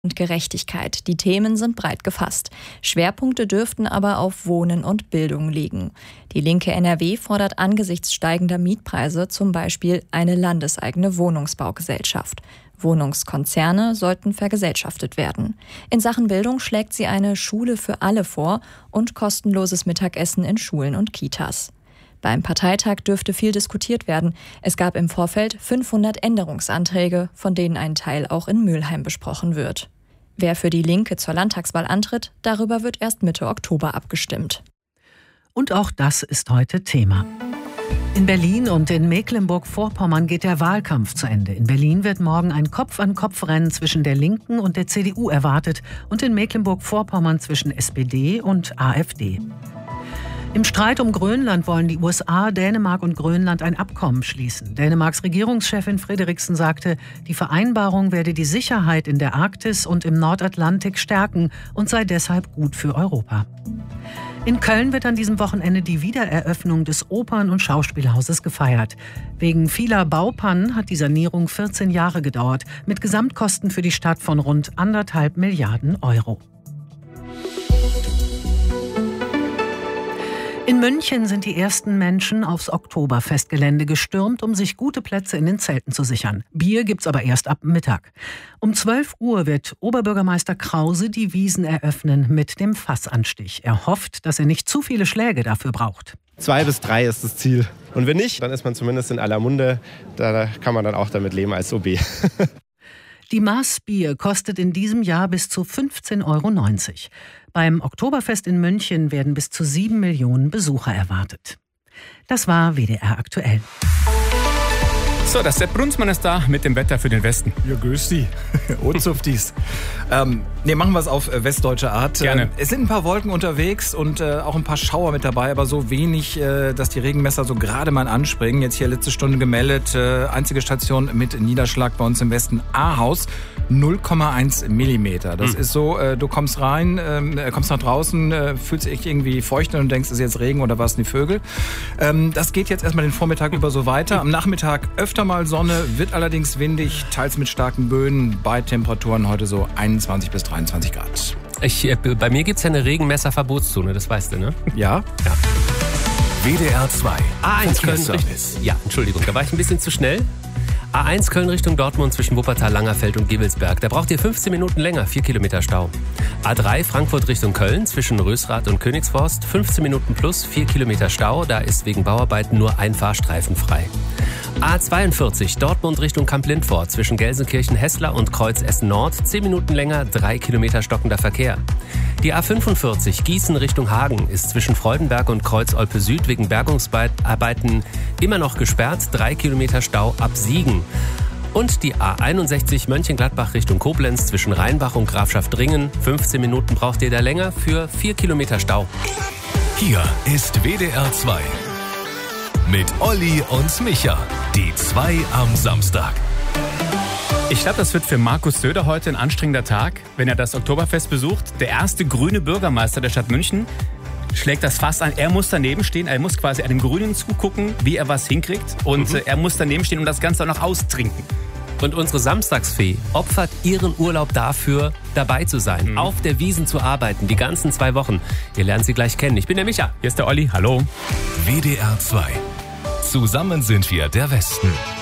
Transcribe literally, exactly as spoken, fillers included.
und Gerechtigkeit. Die Themen sind breit gefasst. Schwerpunkte dürften aber auf Wohnen und Bildung liegen. Die Linke N R W fordert angesichts steigender Mietpreise zum Beispiel eine landeseigene Wohnungsbaugesellschaft. Wohnungskonzerne sollten vergesellschaftet werden. In Sachen Bildung schlägt sie eine Schule für alle vor und kostenloses Mittagessen in Schulen und Kitas. Beim Parteitag dürfte viel diskutiert werden. Es gab im Vorfeld fünfhundert Änderungsanträge, von denen ein Teil auch in Mülheim besprochen wird. Wer für die Linke zur Landtagswahl antritt, darüber wird erst Mitte Oktober abgestimmt. Und auch das ist heute Thema. In Berlin und in Mecklenburg-Vorpommern geht der Wahlkampf zu Ende. In Berlin wird morgen ein Kopf-an-Kopf-Rennen zwischen der Linken und der C D U erwartet und in Mecklenburg-Vorpommern zwischen S P D und A f D. Im Streit um Grönland wollen die U S A, Dänemark und Grönland ein Abkommen schließen. Dänemarks Regierungschefin Frederiksen sagte, die Vereinbarung werde die Sicherheit in der Arktis und im Nordatlantik stärken und sei deshalb gut für Europa. In Köln wird an diesem Wochenende die Wiedereröffnung des Opern- und Schauspielhauses gefeiert. Wegen vieler Baupannen hat die Sanierung vierzehn Jahre gedauert, mit Gesamtkosten für die Stadt von rund anderthalb Milliarden Euro. In München sind die ersten Menschen aufs Oktoberfestgelände gestürmt, um sich gute Plätze in den Zelten zu sichern. Bier gibt's aber erst ab Mittag. Um zwölf Uhr wird Oberbürgermeister Krause die Wiesn eröffnen mit dem Fassanstich. Er hofft, dass er nicht zu viele Schläge dafür braucht. Zwei bis drei ist das Ziel. Und wenn nicht, dann ist man zumindest in aller Munde. Da kann man dann auch damit leben als O B. Die Maß Bier kostet in diesem Jahr bis zu fünfzehn Euro neunzig. Beim Oktoberfest in München werden bis zu sieben Millionen Besucher erwartet. Das war W D R aktuell. So, der Sepp Brunsmann ist da mit dem Wetter für den Westen. Ja, grüß Sie. Ozuftis. ähm, nee, machen wir es auf äh, westdeutsche Art. Gerne. Ähm, es sind ein paar Wolken unterwegs und äh, auch ein paar Schauer mit dabei, aber so wenig, äh, dass die Regenmesser so gerade mal anspringen. Jetzt hier letzte Stunde gemeldet. Äh, einzige Station mit Niederschlag bei uns im Westen, Ahaus. null Komma eins Millimeter. Das hm. ist so, äh, du kommst rein, äh, kommst nach draußen, äh, fühlst dich irgendwie feucht und denkst, ist jetzt Regen oder was, die Vögel. Ähm, das geht jetzt erstmal den Vormittag über so weiter. Am Nachmittag öfter mal Sonne, wird allerdings windig, teils mit starken Böen, bei Temperaturen heute so einundzwanzig bis dreiundzwanzig Grad. Ich, äh, bei mir gibt's ja eine Regenmesser-Verbotszone, das weißt du, ne? Ja? Ja. W D R zwei. A eins Köln. Ja, Entschuldigung, da war ich ein bisschen zu schnell. A eins Köln Richtung Dortmund zwischen Wuppertal, Langerfeld und Gevelsberg. Da braucht ihr fünfzehn Minuten länger, vier Kilometer Stau. A drei Frankfurt Richtung Köln zwischen Rösrath und Königsforst, fünfzehn Minuten plus, vier Kilometer Stau. Da ist wegen Bauarbeiten nur ein Fahrstreifen frei. A zweiundvierzig Dortmund Richtung Kamp-Lindfort zwischen Gelsenkirchen-Hessler und Kreuz Essen-Nord, zehn Minuten länger, drei Kilometer stockender Verkehr. Die A fünfundvierzig Gießen Richtung Hagen ist zwischen Freudenberg und Kreuz-Olpe-Süd wegen Bergungsarbeiten immer noch gesperrt, drei Kilometer Stau ab Siegen. Und die A einundsechzig Mönchengladbach Richtung Koblenz zwischen Rheinbach und Grafschaft-Dringen, fünfzehn Minuten braucht ihr da länger für vier Kilometer Stau. Hier ist W D R zwei. Mit Olli und Micha. Die zwei am Samstag. Ich glaube, das wird für Markus Söder heute ein anstrengender Tag, wenn er das Oktoberfest besucht. Der erste grüne Bürgermeister der Stadt München schlägt das Fass an. Er muss daneben stehen, er muss quasi einem Grünen zugucken, wie er was hinkriegt. Und mhm. er muss daneben stehen und das Ganze auch noch austrinken. Und unsere Samstagsfee opfert ihren Urlaub dafür, dabei zu sein, mhm. auf der Wiesn zu arbeiten, die ganzen zwei Wochen. Ihr lernt sie gleich kennen. Ich bin der Micha. Hier ist der Olli. Hallo. W D R zwei. Zusammen sind wir der Westen.